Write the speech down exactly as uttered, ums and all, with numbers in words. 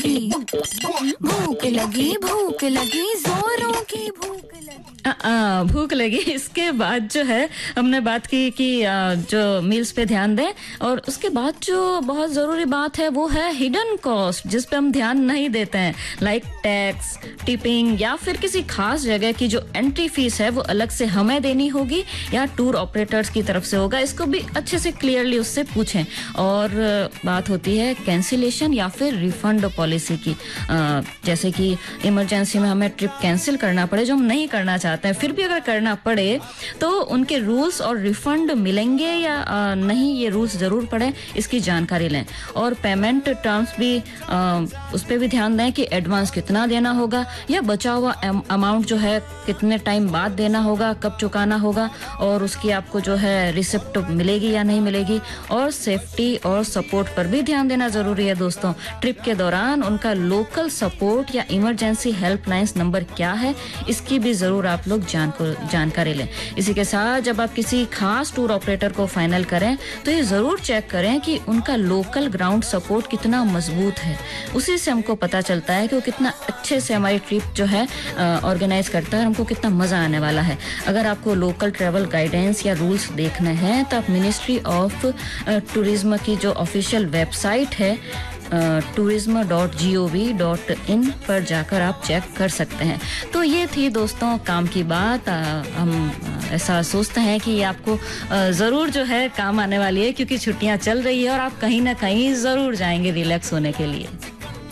लगी, भूख लगी, भूख लगी, जोरों की भूख लगी। आ, आ, भूख लगी। इसके बाद जो है हमने बात की कि आ, जो मील्स पे ध्यान दें, और उसके बाद जो बहुत ज़रूरी बात है वो है हिडन कॉस्ट, जिस पे हम ध्यान नहीं देते हैं, लाइक टैक्स, टिपिंग, या फिर किसी खास जगह की जो एंट्री फीस है वो अलग से हमें देनी होगी या टूर ऑपरेटर्स की तरफ से होगा। इसको भी अच्छे से क्लियरली उससे पूछें। और बात होती है कैंसिलेशन या फिर रिफंड पॉलिसी की, आ, जैसे कि इमरजेंसी में हमें ट्रिप कैंसिल करना पड़े जो हम नहीं करना चाहते हैं, फिर भी अगर करना पड़े तो उनके रूल्स और रिफंड मिलेंगे या आ, नहीं, ये रूल्स ज़रूर पढ़ें, इसकी जानकारी लें। और पेमेंट टर्म्स भी आ, उस पर भी ध्यान दें कि एडवांस कितना देना होगा या बचा हुआ अमाउंट जो है कितने टाइम बाद देना होगा, कब चुकाना होगा, और उसकी आपको जो है रिसिप्ट मिलेगी या नहीं मिलेगी। और सेफ्टी और सपोर्ट पर भी ध्यान देना ज़रूरी है दोस्तों। ट्रिप के दौरान उनका लोकल सपोर्ट या इमरजेंसी हेल्पलाइंस नंबर क्या है, इसकी भी ज़रूर आप लोग जान जानकारी लें। इसी के साथ जब आप किसी खास टूर ऑपरेटर को फाइनल करें तो ये ज़रूर चेक करें कि उनका लोकल ग्राउंड सपोर्ट कितना मजबूत है। उसी से हमको पता चलता है कि वो कितना अच्छे से हमारी ट्रिप जो है ऑर्गेनाइज करता है, हमको कितना मज़ा आने वाला है। अगर आपको लोकल ट्रैवल गाइडेंस या रूल्स देखने हैं तो आप मिनिस्ट्री ऑफ टूरिज्म की जो ऑफिशियल वेबसाइट है tourism dot G O V dot in पर जाकर आप चेक कर सकते हैं। तो ये थी दोस्तों काम की बात। आ, हम ऐसा सोचते हैं कि ये आपको ज़रूर जो है काम आने वाली है, क्योंकि छुट्टियां चल रही है और आप कहीं ना कहीं ज़रूर जाएंगे रिलैक्स होने के लिए।